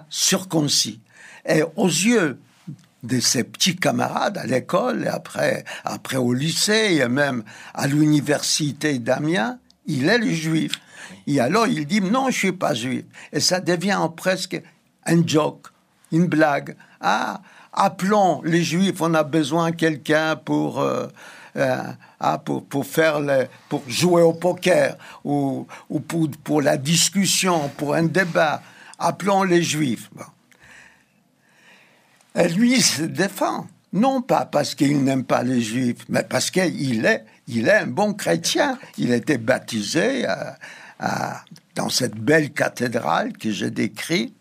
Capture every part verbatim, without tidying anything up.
circoncis. Et aux yeux de ses petits camarades à l'école, et après, après au lycée, et même à l'université d'Amiens, il est le juif. Et alors, il dit, non, je suis pas juif. Et ça devient presque un joke, une blague. Ah, appelons les juifs, on a besoin de quelqu'un pour... Euh, euh, ah, pour, pour, faire le, pour jouer au poker, ou, ou pour, pour la discussion, pour un débat. Appelons les juifs. Bon. Et lui, il se défend. Non pas parce qu'il n'aime pas les juifs, mais parce qu'il est, il est un bon chrétien. Il a été baptisé à, à, dans cette belle cathédrale que j'ai décrite.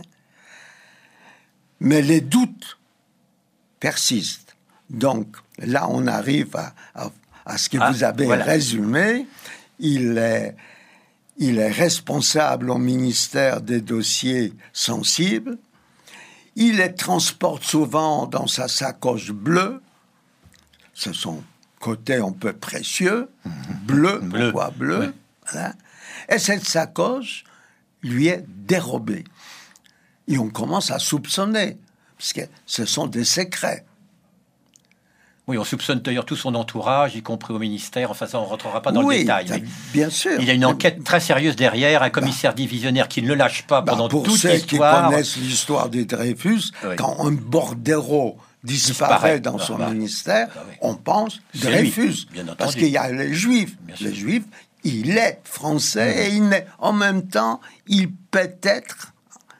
Mais les doutes persistent. Donc, là, on arrive à, à, à ce que ah, vous avez voilà. résumé. Il est, il est responsable au ministère des dossiers sensibles. Il les transporte souvent dans sa sacoche bleue. C'est son côté un peu précieux. Bleu, bleu. Pourquoi bleu oui. Voilà. Et cette sacoche lui est dérobée. Et on commence à soupçonner, parce que ce sont des secrets. Oui, on soupçonne d'ailleurs tout son entourage, y compris au ministère. Enfin, ça, on ne rentrera pas dans oui, le détail. Mais bien sûr. Il y a une enquête très sérieuse derrière, un commissaire bah, divisionnaire qui ne le lâche pas bah, pendant pour toute ceux l'histoire. Qui connaissent l'histoire de Dreyfus, oui. quand un bordereau disparaît, disparaît dans son bah, ministère, bah, oui. on pense C'est Dreyfus. Lui, parce qu'il y a les Juifs. Bien les sûr. Juifs, il est français mmh. et il est, en même temps, il peut être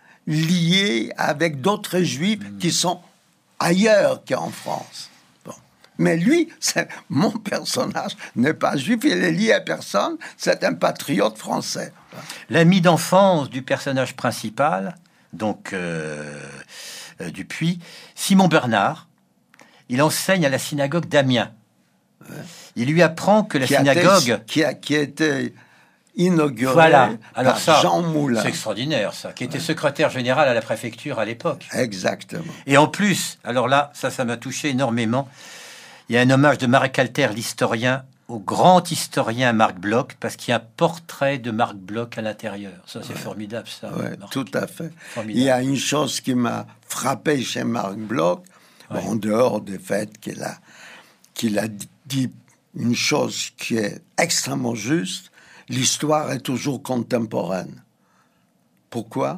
lié avec d'autres Juifs mmh. qui sont ailleurs qu'en France. Mais lui, c'est, mon personnage n'est pas juif, il est lié à personne, c'est un patriote français. L'ami d'enfance du personnage principal, donc euh, euh, Dupuis, Simon Bernard, il enseigne à la synagogue d'Amiens. Ouais. Il lui apprend que la qui synagogue... A été, qui, a, qui a été inaugurée voilà. Alors par ça, Jean Moulin. C'est extraordinaire, ça, qui était ouais. secrétaire général à la préfecture à l'époque. Exactement. Et en plus, alors là, ça, ça m'a touché énormément. Il y a un hommage de Marc Alter, l'historien, au grand historien Marc Bloch, parce qu'il y a un portrait de Marc Bloch à l'intérieur. Ça, c'est ouais. formidable, ça. Ouais, tout à fait. Formidable. Il y a une chose qui m'a frappé chez Marc Bloch, ouais. bon, en dehors du fait qu'il a, qu'il a dit une chose qui est extrêmement juste, l'histoire est toujours contemporaine. Pourquoi ?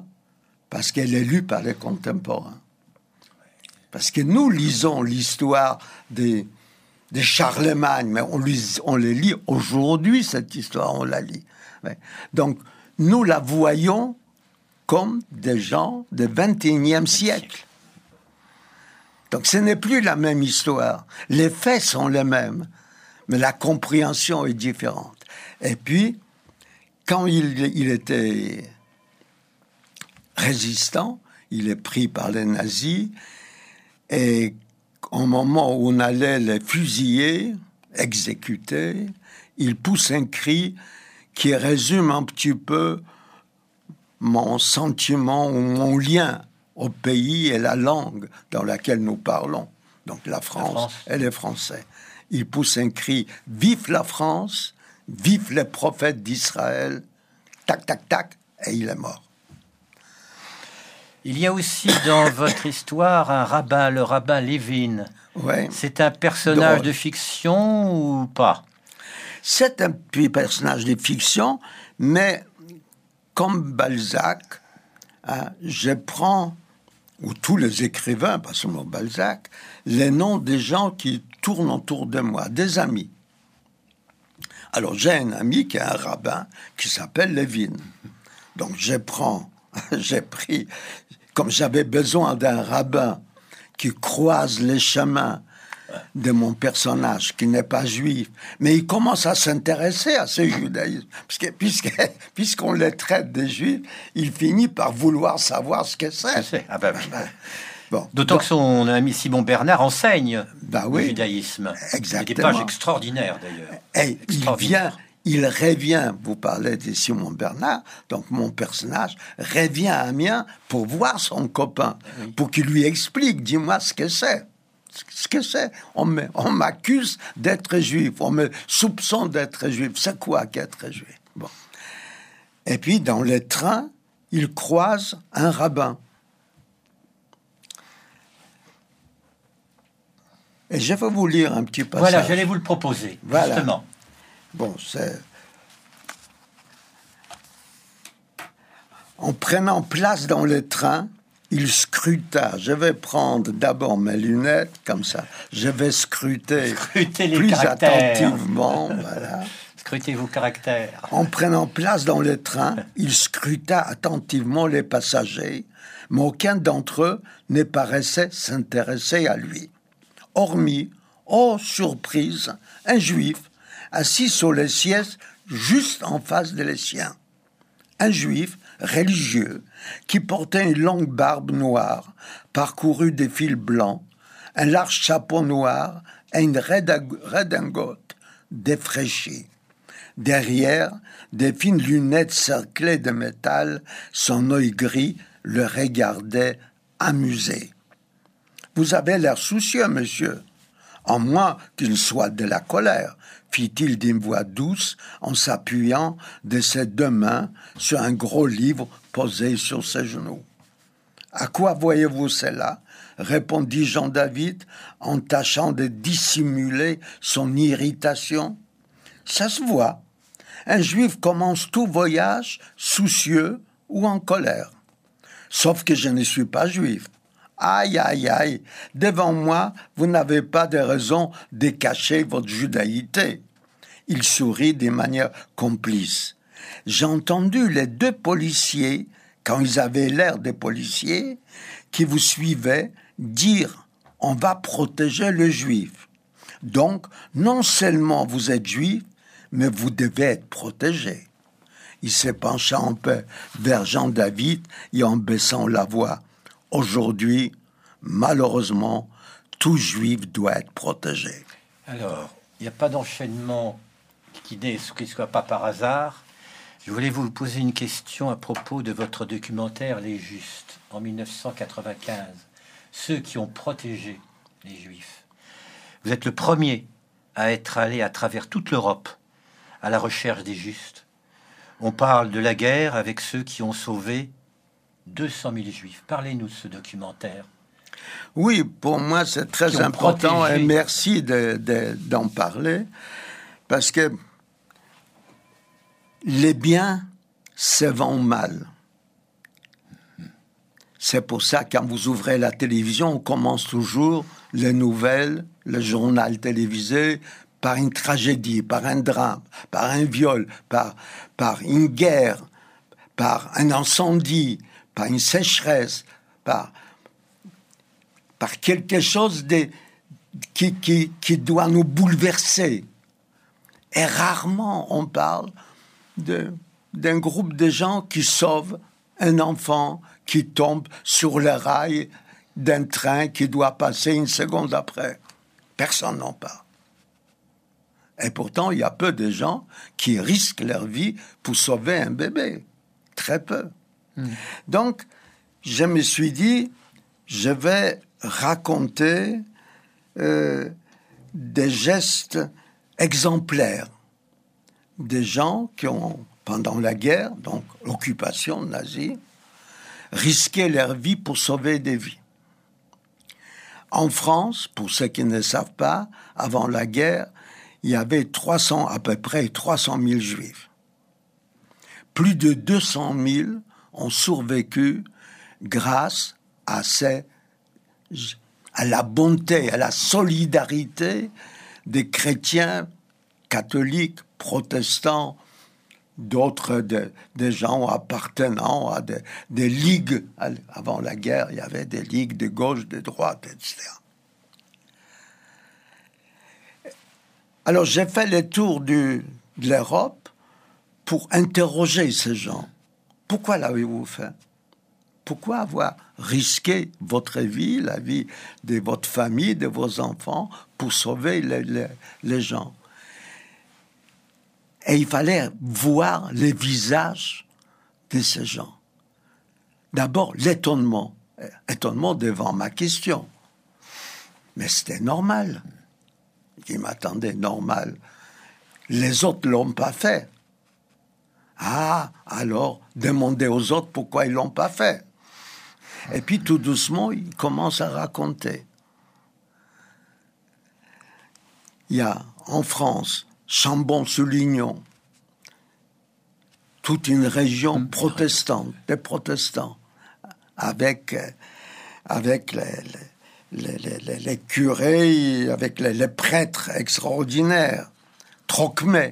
Parce qu'elle est lue par les contemporains. Parce que nous lisons l'histoire des... de Charlemagne, mais on, lit, on les lit aujourd'hui, cette histoire, on la lit. Ouais. Donc, nous la voyons comme des gens du vingt et unième siècle. Donc, ce n'est plus la même histoire. Les faits sont les mêmes, mais la compréhension est différente. Et puis, quand il, il était résistant, il est pris par les nazis, et au moment où on allait les fusiller, exécuter, il pousse un cri qui résume un petit peu mon sentiment ou mon lien au pays et la langue dans laquelle nous parlons. Donc la France, la France. et les Français. Il pousse un cri « Vive la France, vive les prophètes d'Israël !» Tac, tac, tac, et il est mort. Il y a aussi dans votre histoire un rabbin, le rabbin Lévin. Ouais. C'est un personnage Donc, de fiction ou pas ? C'est un personnage de fiction, mais comme Balzac, hein, je prends, ou tous les écrivains, pas seulement Balzac, les noms des gens qui tournent autour de moi, des amis. Alors j'ai un ami qui est un rabbin qui s'appelle Lévin. Donc je prends, j'ai pris, comme j'avais besoin d'un rabbin qui croise les chemins de mon personnage, qui n'est pas juif, mais il commence à s'intéresser à ce judaïsme, puisque, puisque, puisqu'on les traite des juifs, il finit par vouloir savoir ce que c'est. c'est. Ah ben, ben, bon, D'autant donc, que son ami Simon Bernard enseigne bah oui, le judaïsme. Exactement. Des pages extraordinaires, d'ailleurs. Et il vient... Il revient, vous parlez de Simon Bernard, donc mon personnage revient à Amiens pour voir son copain, oui. pour qu'il lui explique, dis-moi ce que c'est. Ce que c'est. On, me, on m'accuse d'être juif, on me soupçonne d'être juif. C'est quoi qu'être juif ? Bon. Et puis, dans le train, il croise un rabbin. Et je vais vous lire un petit passage. Voilà, j'allais vous le proposer, voilà. Justement. Bon, c'est... En prenant place dans le train, il scruta. Je vais prendre d'abord mes lunettes, comme ça. Je vais scruter, scruter les plus caractères. attentivement. Voilà. Scrutez vos caractères. En prenant place dans le train, il scruta attentivement les passagers, mais aucun d'entre eux ne paraissait s'intéresser à lui. Hormis, oh surprise, un juif assis sur les sièges juste en face de les siens. Un juif religieux qui portait une longue barbe noire parcourue de fils blancs, un large chapeau noir et une redingote défraîchie. Derrière, des fines lunettes cerclées de métal, son œil gris le regardait amusé. « Vous avez l'air soucieux, monsieur, en moins qu'il soit de la colère, » fit-il d'une voix douce en s'appuyant de ses deux mains sur un gros livre posé sur ses genoux. « À quoi voyez-vous cela ?» répondit Jean-David en tâchant de dissimuler son irritation. « Ça se voit. Un juif commence tout voyage soucieux ou en colère. Sauf que je ne suis pas juif. Aïe, aïe, aïe, devant moi, vous n'avez pas de raison de cacher votre judaïté. » Il sourit de manière complice. J'ai entendu les deux policiers, quand ils avaient l'air des policiers, qui vous suivaient, dire « on va protéger le juif ». Donc, non seulement vous êtes juif, mais vous devez être protégé. Il s'est penché un peu vers Jean-David et en baissant la voix. Aujourd'hui, malheureusement, tout juif doit être protégé. Alors, il n'y a pas d'enchaînement qui ne soit pas par hasard. Je voulais vous poser une question à propos de votre documentaire Les Justes, en mille neuf cent quatre-vingt-quinze. Ceux qui ont protégé les Juifs. Vous êtes le premier à être allé à travers toute l'Europe à la recherche des Justes. On parle de la guerre avec ceux qui ont sauvé deux cent mille Juifs. Parlez-nous de ce documentaire. Oui, pour moi, c'est très important protégé. Et merci de, de, d'en parler parce que les biens se vendent mal. C'est pour ça, quand vous ouvrez la télévision, on commence toujours les nouvelles, le journal télévisé, par une tragédie, par un drame, par un viol, par, par une guerre, par un incendie, par une sécheresse, par, par quelque chose de, qui, qui, qui doit nous bouleverser. Et rarement on parle de, d'un groupe de gens qui sauvent un enfant qui tombe sur les rails d'un train qui doit passer une seconde après. Personne n'en parle. Et pourtant, il y a peu de gens qui risquent leur vie pour sauver un bébé. Très peu. Mmh. Donc, je me suis dit, je vais raconter euh, des gestes exemplaires des gens qui ont, pendant la guerre, donc l'occupation nazie, risqué leur vie pour sauver des vies. En France, pour ceux qui ne savent pas, avant la guerre, il y avait trois cents, à peu près trois cent mille juifs. Plus de deux cent mille ont survécu grâce à, ces, à la bonté, à la solidarité des chrétiens catholiques, protestants, d'autres de, des gens appartenant à des, des ligues. Avant la guerre, il y avait des ligues de gauche, de droite, et cetera. Alors, j'ai fait le tour du, de l'Europe pour interroger ces gens. Pourquoi l'avez-vous fait? Pourquoi avoir risqué votre vie, la vie de votre famille, de vos enfants, pour sauver les, les, les gens? Et il fallait voir les visages de ces gens. D'abord, l'étonnement. Étonnement devant ma question. Mais c'était normal. Ils m'attendaient normal. Les autres ne l'ont pas fait. Ah, alors, demandez aux autres pourquoi ils ne l'ont pas fait. Et puis, tout doucement, ils commencent à raconter. il y a en France, Chambon-sur-Lignon, toute une région mmh. protestante, des protestants, avec, avec les, les, les, les, les curés, avec les, les prêtres extraordinaires, Trocmé.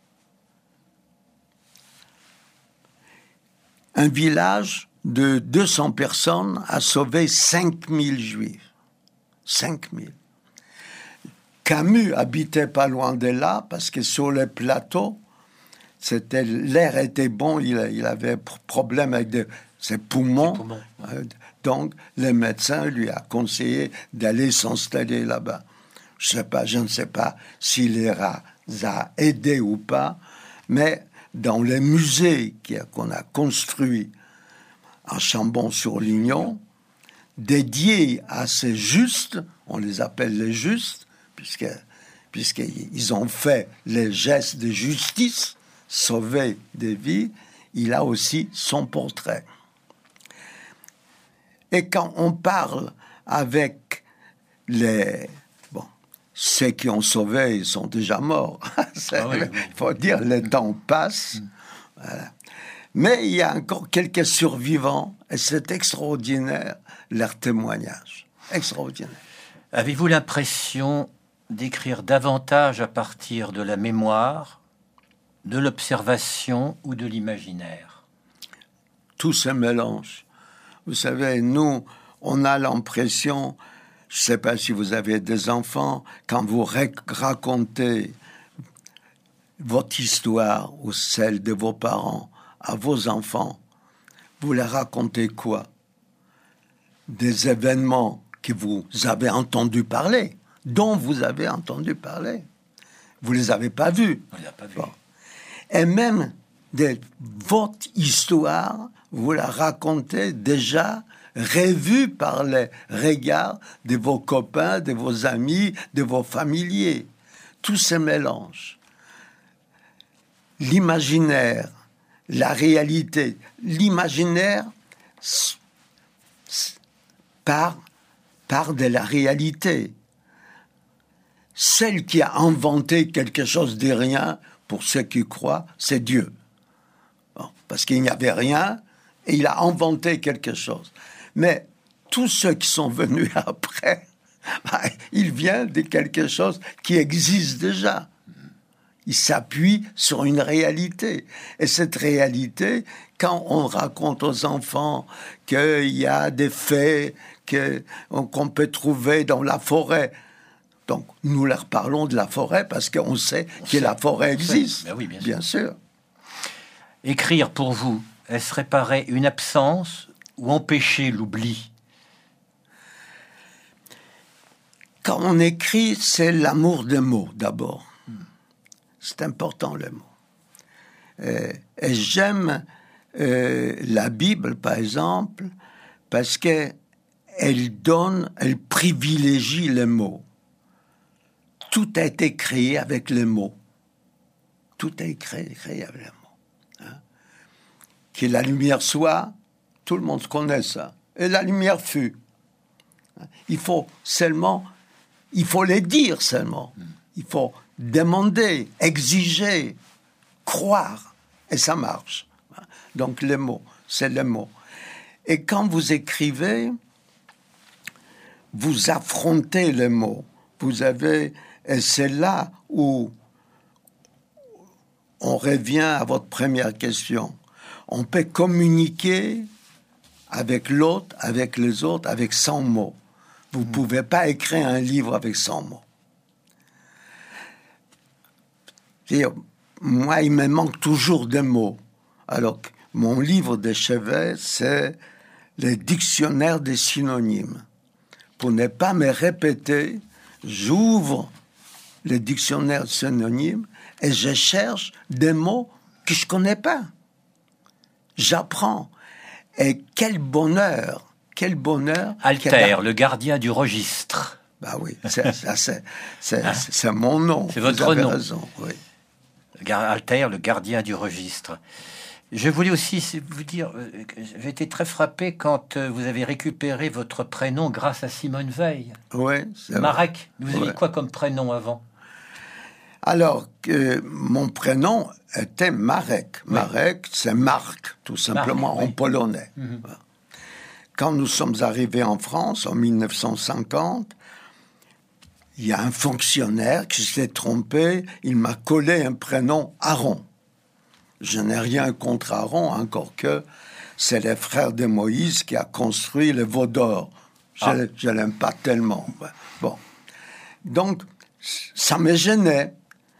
Un village de deux cents personnes a sauvé cinq mille juifs. cinq mille. Camus habitait pas loin de là, parce que sur les plateaux, c'était, l'air était bon, il, il avait problème avec de, ses poumons. Ses poumons. Euh, donc, le médecin lui a conseillé d'aller s'installer là-bas. Je sais pas, je ne sais pas s'il les a aidés ou pas, mais dans les musées qu'on a construits à Chambon-sur-Lignon, dédiés à ces justes, on les appelle les justes, puisque, puisqu'ils ont fait les gestes de justice, sauver des vies, il a aussi son portrait. Et quand on parle avec les... Bon, ceux qui ont sauvé, ils sont déjà morts. Ah oui, oui. Il faut dire, le temps passe. Mm. Voilà. Mais il y a encore quelques survivants, et c'est extraordinaire, leur témoignage. Extraordinaire. Avez-vous l'impression d'écrire davantage à partir de la mémoire, de l'observation ou de l'imaginaire? Tout se mélange. Vous savez, nous, on a l'impression, je ne sais pas si vous avez des enfants, quand vous racontez votre histoire ou celle de vos parents à vos enfants, vous leur racontez quoi? Des événements que vous avez entendu parler, dont vous avez entendu parler. Vous ne les avez pas vus. On les a pas vus. Bon. Et même de votre histoire, vous la racontez déjà revue par les regards de vos copains, de vos amis, de vos familiers. Tout se mélange. L'imaginaire, la réalité. L'imaginaire part, part de la réalité. Celle qui a inventé quelque chose de rien, pour ceux qui croient, c'est Dieu. Bon, parce qu'il n'y avait rien, et il a inventé quelque chose. Mais tous ceux qui sont venus après, bah, ils viennent de quelque chose qui existe déjà. Ils s'appuient sur une réalité. Et cette réalité, quand on raconte aux enfants qu'il y a des faits que, qu'on peut trouver dans la forêt, donc, nous leur parlons de la forêt parce qu'on sait on que sait, la forêt existe. Ben oui, bien, bien sûr. sûr. Écrire, pour vous, est-ce réparer une absence ou empêcher l'oubli? Quand on écrit, c'est l'amour des mots, d'abord. Hmm. C'est important, les mots. Et, et j'aime euh, la Bible, par exemple, parce qu'elle donne, elle privilégie les mots. Tout a été créé avec les mots. Tout a été créé, créé avec les mots. Hein? Que la lumière soit, tout le monde connaît ça. Et la lumière fut. Il faut seulement, il faut les dire seulement. Il faut demander, exiger, croire. Et ça marche. Donc les mots, c'est les mots. Et quand vous écrivez, vous affrontez les mots. Vous avez... Et c'est là où on revient à votre première question. On peut communiquer avec l'autre, avec les autres, avec cent mots. Vous ne mmh. pouvez pas écrire un livre avec cent mots. C'est-à-dire, moi, il me manque toujours des mots. Alors, mon livre de chevet, c'est le dictionnaire des synonymes. Pour ne pas me répéter, j'ouvre le dictionnaire synonyme et je cherche des mots que je connais pas. J'apprends. Et quel bonheur, quel bonheur. Altaire, le gardien du registre. Bah oui, c'est, ça, c'est, c'est, ah. c'est, c'est mon nom. C'est votre nom. Raison, oui. Altaire, le gardien du registre. Je voulais aussi vous dire, j'ai été très frappé quand vous avez récupéré votre prénom grâce à Simone Veil. Oui, c'est Marek. Vous aviez ouais. quoi comme prénom avant? Alors, que mon prénom était Marek. Oui. Marek, c'est Marc, tout simplement, Marc, en oui. polonais. Mm-hmm. Quand nous sommes arrivés en France, en mille neuf cent cinquante, il y a un fonctionnaire qui s'est trompé, il m'a collé un prénom Aaron. Je n'ai rien contre Aaron, encore que c'est les frères de Moïse qui a construit le veau d'or. Je ah. ne l'aime pas tellement. Bon. Donc, ça me gênait.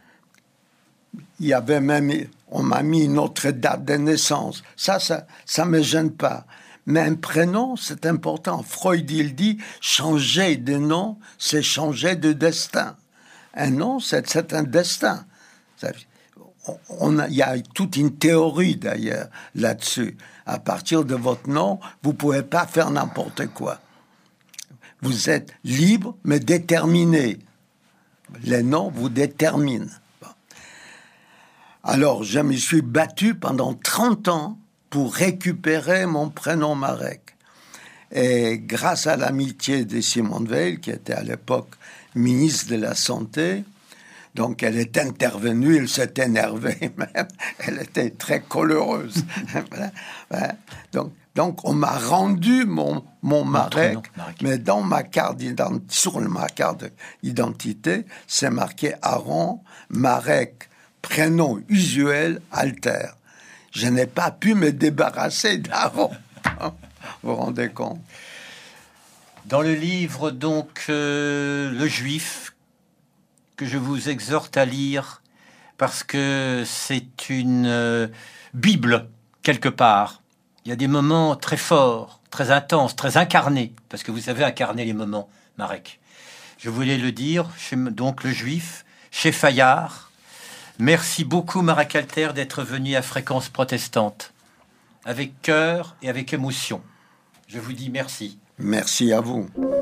Il y avait même, on m'a mis une autre date de naissance. Ça, ça, ça me gêne pas. Mais un prénom, c'est important. Freud, il dit, changer de nom, c'est changer de destin. Un nom, c'est, c'est un destin. Ça, on a, il y a toute une théorie, d'ailleurs, là-dessus. À partir de votre nom, vous pouvez pas faire n'importe quoi. Vous êtes libre, mais déterminé. Les noms vous déterminent. Bon. Alors, je me suis battu pendant trente ans pour récupérer mon prénom Marek. Et grâce à l'amitié de Simone Veil, qui était à l'époque ministre de la Santé, donc elle est intervenue, elle s'est énervée même, elle était très coléreuse. Voilà. Donc, donc on m'a rendu mon, mon Marek, mais dans ma carte d'identité, sur ma carte d'identité, c'est marqué Aaron Marek, prénom usuel alter. Je n'ai pas pu me débarrasser d'Aaron. Vous vous rendez compte? Dans le livre, donc, euh, Le Juif, que je vous exhorte à lire, parce que c'est une euh, Bible, quelque part. Il y a des moments très forts, très intenses, très incarnés, parce que vous savez incarner les moments, Marek. Je voulais le dire, chez, donc, Le Juif, chez Fayard. Merci beaucoup, Marek Alter, d'être venu à Fréquence Protestante, avec cœur et avec émotion. Je vous dis merci. Merci à vous.